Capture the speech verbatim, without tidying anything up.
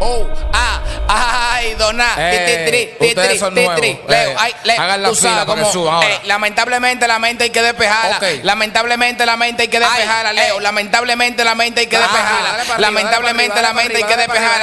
Oh, ah, ay, dona. Eh, ustedes son nuevos. Leo, ay, Leo, hagan la tú fila sabes para que cómo, suban ahora. eh, lamentablemente la mente hay que despejarla. Ok. Lamentablemente la mente hay que despejarla, Ay, Leo. eh. Lamentablemente la mente hay que Dale despejarla. para arriba, dale para arriba, Lamentablemente dale la para mente hay arriba, que dale para arriba. despejarla.